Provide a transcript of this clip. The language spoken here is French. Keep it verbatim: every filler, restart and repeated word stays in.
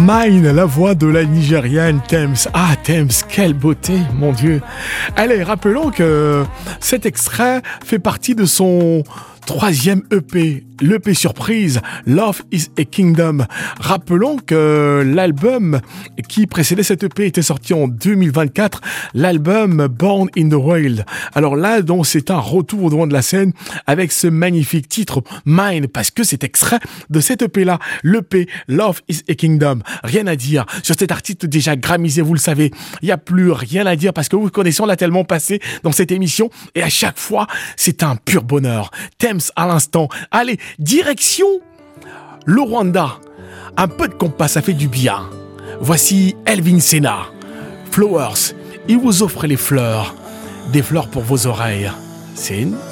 Mine, la voix de la Nigériane Tems. Ah, Tems, quelle beauté, mon Dieu. Allez, rappelons que cet extrait fait partie de son troisième E P, l'E P surprise, Love is a Kingdom. Rappelons que l'album qui précédait cet E P était sorti en deux mille vingt-quatre, l'album Born in the Wild. Alors là, donc, c'est un retour au devant de la scène avec ce magnifique titre Mine, parce que c'est extrait de cet E P-là, l'E P Love is a Kingdom. Rien à dire sur cet artiste déjà gramisé, vous le savez. Il n'y a plus rien à dire parce que vous connaissez, on l'a tellement passé dans cette émission et à chaque fois, c'est un pur bonheur. Tems à l'instant. Allez, direction le Rwanda. Un peu de compas, ça fait du bien. Voici Elvin Sena. Flowers. Il vous offre les fleurs. Des fleurs pour vos oreilles. C'est une